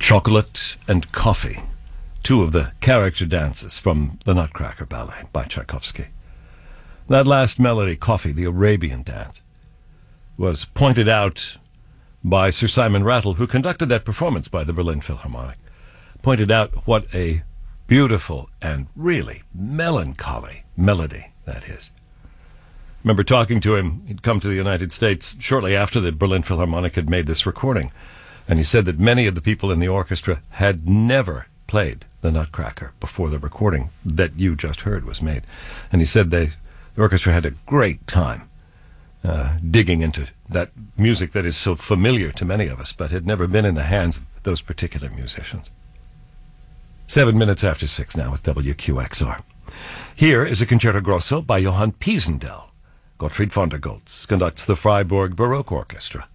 Chocolate and Coffee, two of the character dances from the Nutcracker Ballet by Tchaikovsky. That last melody, Coffee, the Arabian dance, was pointed out by Sir Simon Rattle, who conducted that performance by the Berlin Philharmonic, pointed out what a beautiful and really melancholy melody that is. Remember talking to him, he'd come to the United States shortly after the Berlin Philharmonic had made this recording, and he said that many of the people in the orchestra had never played the Nutcracker before the recording that you just heard was made. And he said the orchestra had a great time digging into that music that is so familiar to many of us, but had never been in the hands of those particular musicians. 7 minutes after 6 now with WQXR. Here is a Concerto Grosso by Johann Pisendel. Gottfried von der Goltz conducts the Freiburg Baroque Orchestra.